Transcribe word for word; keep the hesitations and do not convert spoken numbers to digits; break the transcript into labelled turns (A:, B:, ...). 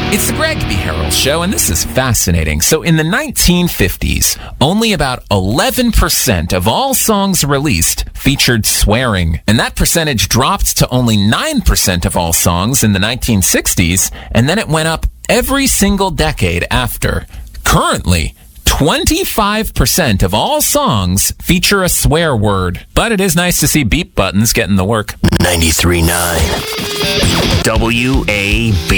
A: It's the Greg B. Harrell Show, and this is fascinating. So in the nineteen fifties, only about eleven percent of all songs released featured swearing. And that percentage dropped to only nine percent of all songs in the nineteen sixties, and then it went up every single decade after. Currently, twenty-five percent of all songs feature a swear word. But it is nice to see beep buttons getting the work.
B: ninety-three point nine W A B